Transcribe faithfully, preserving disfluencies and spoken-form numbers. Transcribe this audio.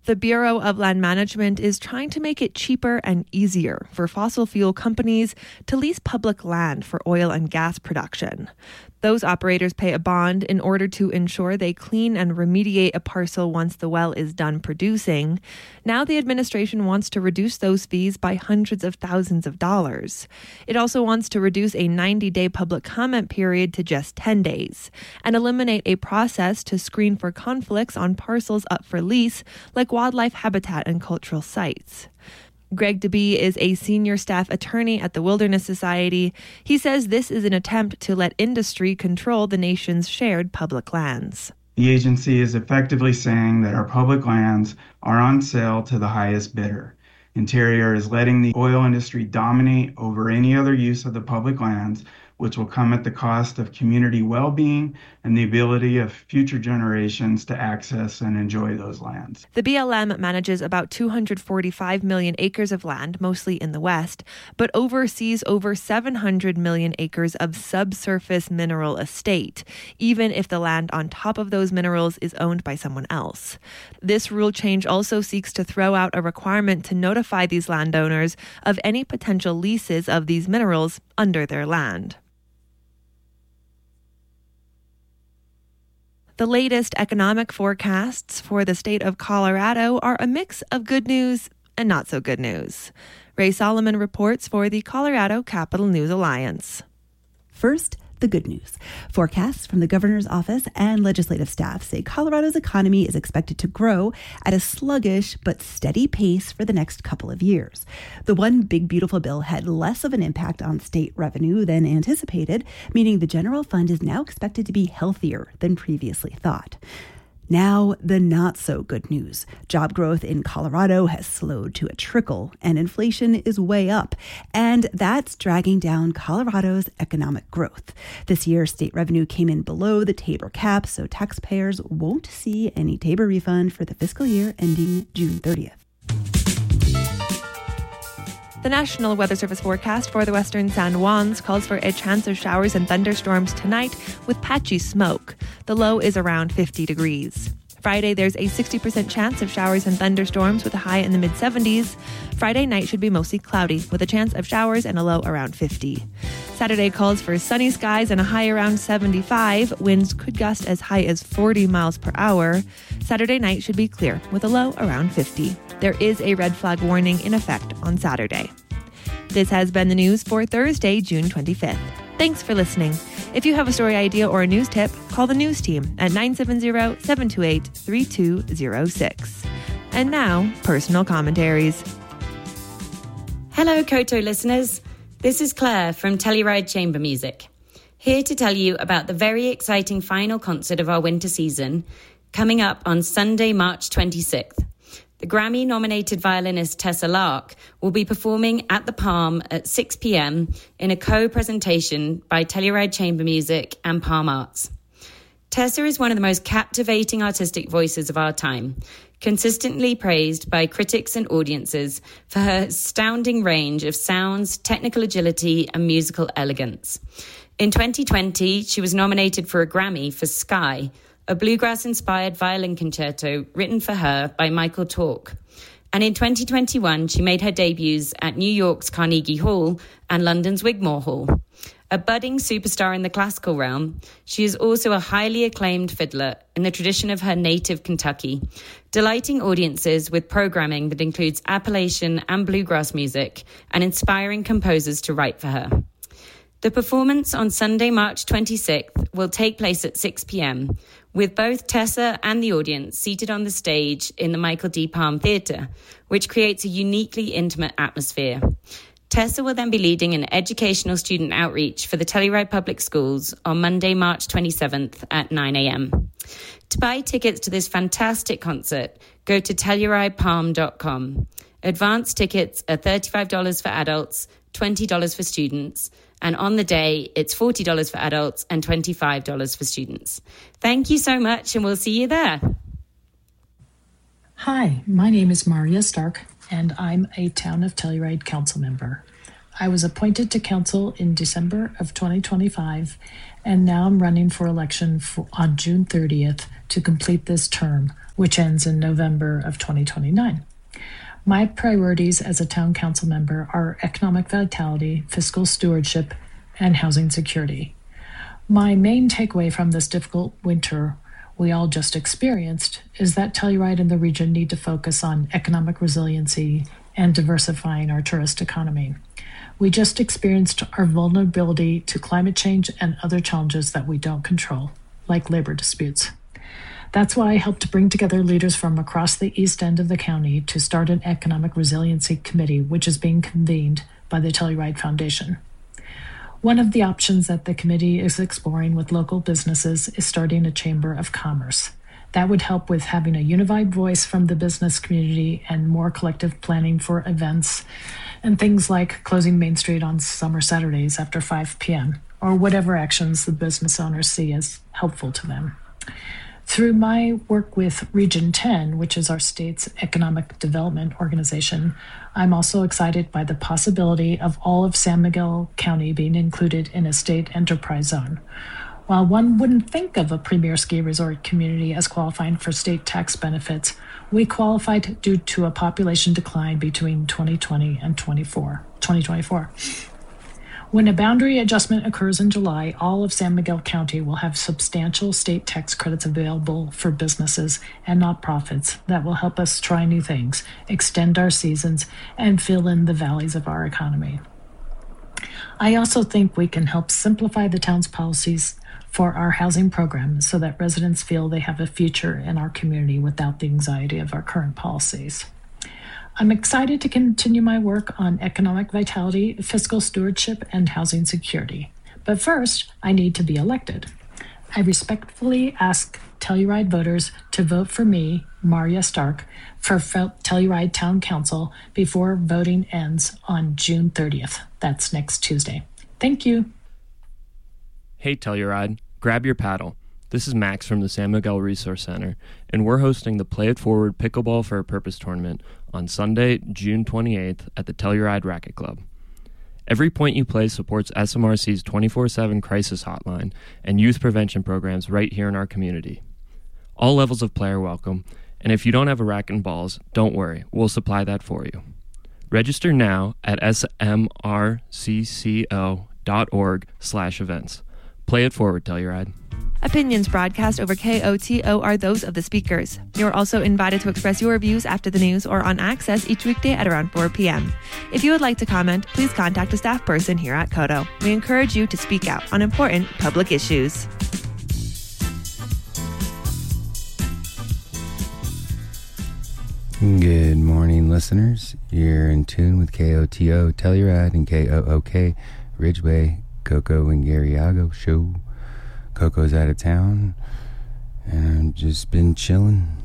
The Bureau of Land Management is trying to make it cheaper and easier for fossil fuel companies to lease public land for oil and gas production. Those operators pay a bond in order to ensure they clean and remediate a parcel once the well is done producing. Now the administration wants to reduce those fees by hundreds of thousands of dollars. It also wants to reduce a ninety-day public comment period to just ten days and eliminate a process to screen for conflicts on parcels up for lease, like wildlife habitat and cultural sites. Greg DeBee is a senior staff attorney at the Wilderness Society. He says this is an attempt to let industry control the nation's shared public lands. The agency is effectively saying that our public lands are on sale to the highest bidder. Interior is letting the oil industry dominate over any other use of the public lands, which will come at the cost of community well-being and the ability of future generations to access and enjoy those lands. The B L M manages about two hundred forty-five million acres of land, mostly in the West, but oversees over seven hundred million acres of subsurface mineral estate, even if the land on top of those minerals is owned by someone else. This rule change also seeks to throw out a requirement to notify these landowners of any potential leases of these minerals under their land. The latest economic forecasts for the state of Colorado are a mix of good news and not so good news. Ray Solomon reports for the Colorado Capital News Alliance. First, the good news. Forecasts from the governor's office and legislative staff say Colorado's economy is expected to grow at a sluggish but steady pace for the next couple of years. The One Big Beautiful Bill had less of an impact on state revenue than anticipated, meaning the general fund is now expected to be healthier than previously thought. Now, the not-so-good news. Job growth in Colorado has slowed to a trickle, and inflation is way up. And that's dragging down Colorado's economic growth. This year, state revenue came in below the Tabor cap, so taxpayers won't see any Tabor refund for the fiscal year ending June thirtieth. The National Weather Service forecast for the western San Juans calls for a chance of showers and thunderstorms tonight with patchy smoke. The low is around fifty degrees. Friday, there's a sixty percent chance of showers and thunderstorms with a high in the mid-seventies. Friday night should be mostly cloudy with a chance of showers and a low around fifty. Saturday calls for sunny skies and a high around seventy-five. Winds could gust as high as forty miles per hour. Saturday night should be clear with a low around fifty. There is a red flag warning in effect on Saturday. This has been the news for Thursday, June twenty-fifth. Thanks for listening. If you have a story idea or a news tip, call the news team at nine seven zero, seven two eight, three two zero six. And now, personal commentaries. Hello, Koto listeners. This is Claire from Telluride Chamber Music, here to tell you about the very exciting final concert of our winter season coming up on Sunday, March twenty-sixth. The Grammy-nominated violinist Tessa Lark will be performing at the Palm at six p.m. in a co-presentation by Telluride Chamber Music and Palm Arts. Tessa is one of the most captivating artistic voices of our time, consistently praised by critics and audiences for her astounding range of sounds, technical agility, and musical elegance. In twenty twenty, she was nominated for a Grammy for Sky, a bluegrass-inspired violin concerto written for her by Michael Tork. And in twenty twenty-one, she made her debuts at New York's Carnegie Hall and London's Wigmore Hall. A budding superstar in the classical realm, she is also a highly acclaimed fiddler in the tradition of her native Kentucky, delighting audiences with programming that includes Appalachian and bluegrass music and inspiring composers to write for her. The performance on Sunday, March twenty-sixth will take place at six p.m., with both Tessa and the audience seated on the stage in the Michael D. Palm Theatre, which creates a uniquely intimate atmosphere. Tessa will then be leading an educational student outreach for the Telluride Public Schools on Monday, March twenty-seventh at nine a.m. To buy tickets to this fantastic concert, go to telluride palm dot com. Advance tickets are thirty-five dollars for adults, twenty dollars for students, and on the day, it's forty dollars for adults and twenty-five dollars for students. Thank you so much, and we'll see you there. Hi, my name is Maria Stark, and I'm a Town of Telluride council member. I was appointed to council in December of twenty twenty-five, and now I'm running for election for, on June thirtieth to complete this term, which ends in November of twenty twenty-nine. My priorities as a town council member are economic vitality, fiscal stewardship, and housing security. My main takeaway from this difficult winter we all just experienced is that Telluride and the region need to focus on economic resiliency and diversifying our tourist economy. We just experienced our vulnerability to climate change and other challenges that we don't control, like labor disputes. That's why I helped bring together leaders from across the east end of the county to start an economic resiliency committee, which is being convened by the Telluride Foundation. One of the options that the committee is exploring with local businesses is starting a chamber of commerce. That would help with having a unified voice from the business community and more collective planning for events and things like closing Main Street on summer Saturdays after five p.m. or whatever actions the business owners see as helpful to them. Through my work with Region ten, which is our state's economic development organization, I'm also excited by the possibility of all of San Miguel County being included in a state enterprise zone. While one wouldn't think of a premier ski resort community as qualifying for state tax benefits, we qualified due to a population decline between twenty twenty and twenty twenty-four. When a boundary adjustment occurs in July, all of San Miguel County will have substantial state tax credits available for businesses and nonprofits that will help us try new things, extend our seasons, and fill in the valleys of our economy. I also think we can help simplify the town's policies for our housing program so that residents feel they have a future in our community without the anxiety of our current policies. I'm excited to continue my work on economic vitality, fiscal stewardship, and housing security. But first, I need to be elected. I respectfully ask Telluride voters to vote for me, Maria Stark, for Telluride Town Council before voting ends on June thirtieth. That's next Tuesday. Thank you. Hey Telluride, grab your paddle. This is Max from the San Miguel Resource Center, and we're hosting the Play It Forward Pickleball for a Purpose tournament on Sunday, June twenty-eighth at the Telluride Racket Club. Every point you play supports S M R C's twenty-four seven crisis hotline and youth prevention programs right here in our community. All levels of play are welcome, and if you don't have a racket and balls, don't worry, we'll supply that for you. Register now at smrcco dot org slash events. Play it forward, Telluride. Opinions broadcast over K O T O are those of the speakers. You're also invited to express your views after the news or on Access each weekday at around four p.m. If you would like to comment, please contact a staff person here at Koto. We encourage you to speak out on important public issues. Good morning, listeners. You're in tune with K O T O Telluride and K O O K Ridgeway, Coco and Garriago show. Coco's out of town, and I've just been chilling,